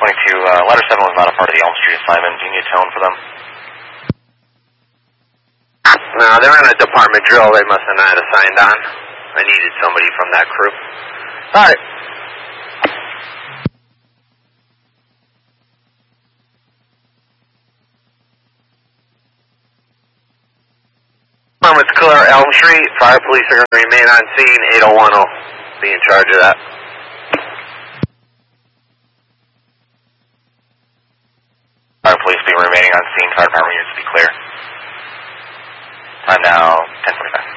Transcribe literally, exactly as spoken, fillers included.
twenty-two, uh, ladder seven was not a part of the Elm Street assignment. Do you need a tone for them? No, they're on a department drill. They must have not assigned on. I needed somebody from that crew. All right. It's clear, Elm Street. Fire police are going to remain on scene. eight oh one will be in charge of that. Fire police be remaining on scene. Fire department units to be clear. Time now, ten forty-five.